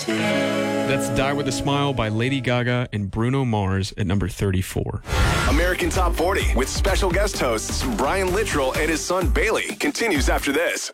That's Die With a Smile by Lady Gaga and Bruno Mars at number 34. American Top 40 with special guest hosts Brian Littrell and his son Bailey continues after this.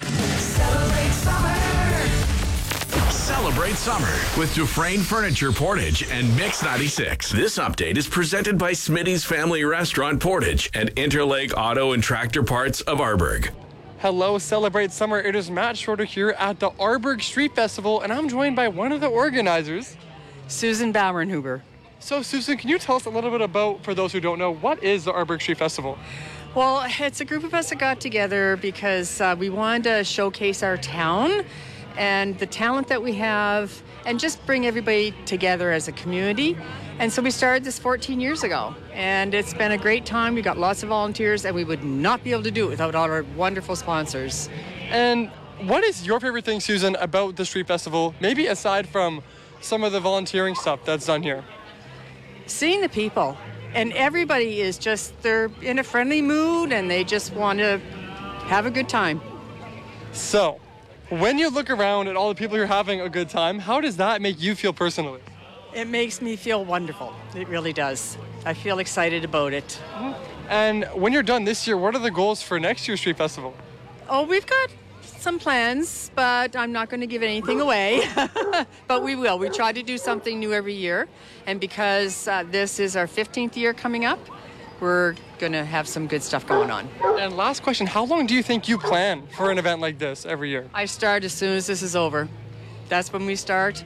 Celebrate summer with Dufresne Furniture Portage and Mix 96. This update is presented by Smitty's Family Restaurant Portage and Interlake Auto and Tractor Parts of Arborg. Hello, Celebrate Summer. It is Matt Schroeder here at the Arborg Street Festival, and I'm joined by one of the organizers, Susan Bauernhuber. So, Susan, can you tell us a little bit about, for those who don't know, what is the Arborg Street Festival? Well, it's a group of us that got together because we wanted to showcase our town and the talent that we have and just bring everybody together as a community. And so we started this 14 years ago, and it's been a great time. We got lots of volunteers, and we would not be able to do it without all our wonderful sponsors. And what is your favorite thing, Susan, about the Street Festival, maybe aside from some of the volunteering stuff that's done here? Seeing the people, and everybody is just, they're in a friendly mood, and they just want to have a good time. So, when you look around at all the people who are having a good time, how does that make you feel personally? It makes me feel wonderful. It really does. I feel excited about it. And when you're done this year, what are the goals for next year's Street Festival? Oh, we've got some plans, but I'm not going to give anything away. But we will. We try to do something new every year. And because this is our 15th year coming up, we're going to have some good stuff going on. And last question, how long do you think you plan for an event like this every year? I start as soon as this is over. That's when we start.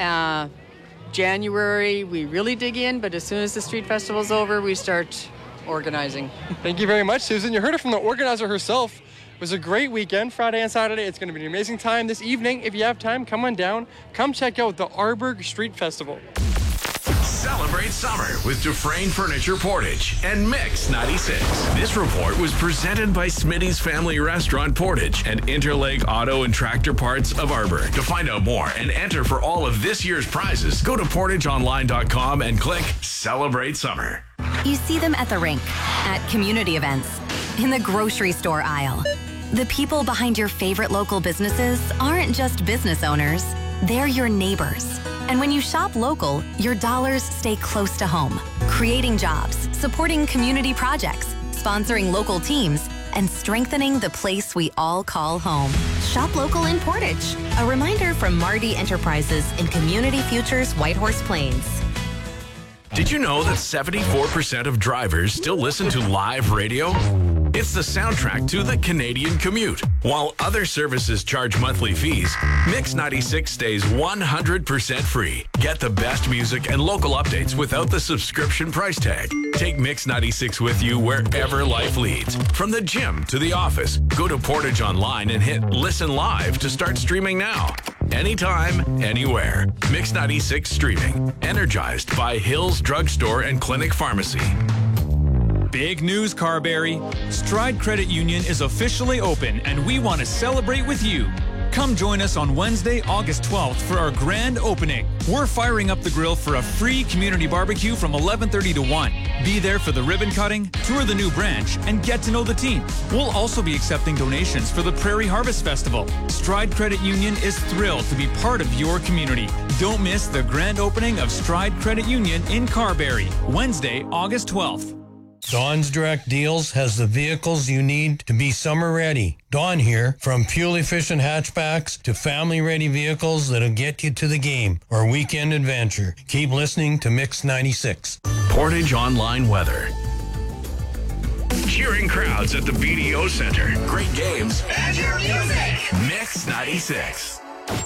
January, we really dig in, but as soon as the Street Festival's over, we start organizing. Thank you very much, Susan. You heard it from the organizer herself. It was a great weekend, Friday and Saturday. It's going to be an amazing time this evening. If you have time, come on down. Come check out the Arborg Street Festival. Celebrate summer with Dufresne Furniture Portage and Mix 96. This report was presented by Smitty's Family Restaurant Portage and Interlake Auto and Tractor Parts of Arborg. To find out more and enter for all of this year's prizes, go to portageonline.com and click Celebrate Summer. You see them at the rink, at community events, in the grocery store aisle. The people behind your favorite local businesses aren't just business owners, they're your neighbors. And when you shop local, your dollars stay close to home, creating jobs, supporting community projects, sponsoring local teams, and strengthening the place we all call home. Shop local in Portage. A reminder from Mardi Enterprises in Community Futures Whitehorse Plains. Did you know that 74% of drivers still listen to live radio? It's the soundtrack to the Canadian commute. While other services charge monthly fees, Mix 96 stays 100% free. Get the best music and local updates without the subscription price tag. Take Mix 96 with you wherever life leads. From the gym to the office, go to Portage Online and hit Listen Live to start streaming now. Anytime, anywhere. Mix 96 streaming. Energized by Hills Drugstore and Clinic Pharmacy. Big news, Carberry. Stride Credit Union is officially open, and we want to celebrate with you. Come join us on Wednesday, August 12th for our grand opening. We're firing up the grill for a free community barbecue from 11:30 to 1. Be there for the ribbon cutting, tour the new branch, and get to know the team. We'll also be accepting donations for the Prairie Harvest Festival. Stride Credit Union is thrilled to be part of your community. Don't miss the grand opening of Stride Credit Union in Carberry, Wednesday, August 12th. Dawn's Direct Deals has the vehicles you need to be summer ready. Dawn here, from fuel-efficient hatchbacks to family-ready vehicles that'll get you to the game or weekend adventure. Keep listening to Mix 96. Portage Online weather. Cheering crowds at the BDO Center. Great games. And your music. Mix 96.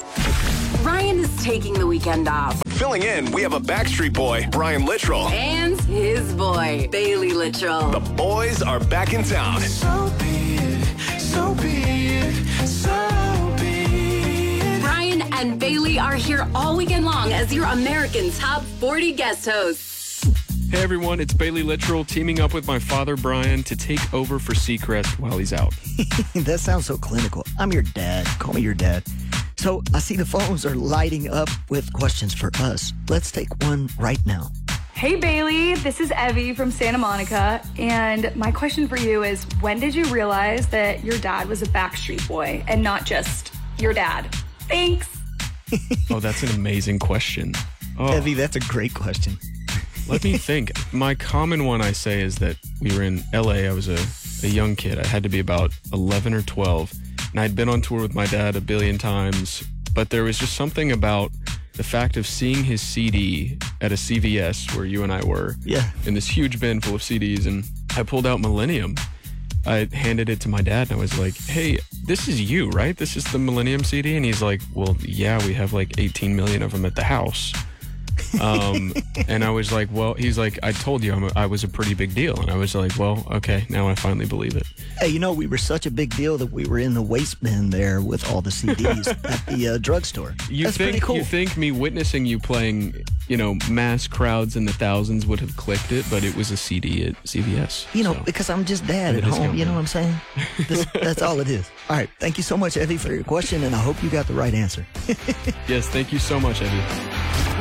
Ryan is taking the weekend off. Filling in, we have a Backstreet Boy, Brian Littrell. And his boy, Bailey Littrell. The boys are back in town. So be it, so be it, so be it. Brian and Bailey are here all weekend long as your American Top 40 guest hosts. Hey everyone, it's Bailey Littrell teaming up with my father Brian to take over for Seacrest while he's out. That sounds so clinical. I'm your dad. Call me your dad. So I see the phones are lighting up with questions for us. Let's take one right now. Hey Bailey, this is Evie from Santa Monica, and my question for you is, when did you realize that your dad was a Backstreet Boy and not just your dad? Thanks. Oh, that's an amazing question. Oh. Evie, that's a great question. Let me think. My common one I say is that we were in LA. I was a young kid. I had to be about 11 or 12. And I'd been on tour with my dad a billion times. But there was just something about the fact of seeing his CD at a CVS where you and I were. Yeah. In this huge bin full of CDs. And I pulled out Millennium. I handed it to my dad and I was like, hey, this is you, right? This is the Millennium CD? And he's like, well, yeah, we have like 18 million of them at the house. And I was like, well, he's like, I told you I was a pretty big deal. And I was like, well, okay, now I finally believe it. Hey, we were such a big deal that we were in the waste bin there with all the CDs at the drugstore. That's pretty cool. You think me witnessing you playing, mass crowds in the thousands would have clicked it, but it was a CD at CVS. Because I'm just dad at home. You know what I'm saying? That's all it is. All right. Thank you so much, Evie, for your question, and I hope you got the right answer. Yes, thank you so much, Evie.